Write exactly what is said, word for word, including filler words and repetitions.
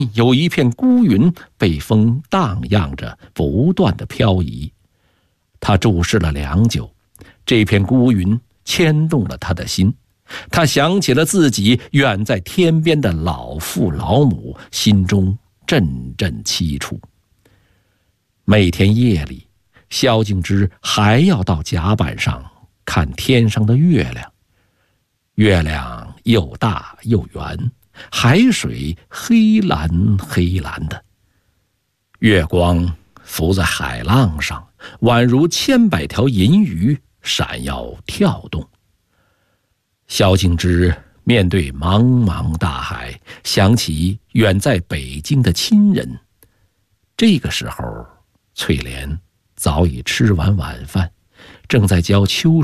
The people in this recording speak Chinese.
有一片孤云被风荡漾着，不断的漂移。他注视了良久，这片孤云牵动了他的心。他想起了自己远在天边的老父老母，心中阵阵凄楚。每天夜里，萧敬之还要到甲板上看天上的月亮。月亮又大又圆，海水黑蓝黑蓝的，月光浮在海浪上，宛如千百条银鱼闪耀跳动。萧敬之面对茫茫大海，想起远在北京的亲人。这个时候，翠莲早已吃完晚饭，正在教秋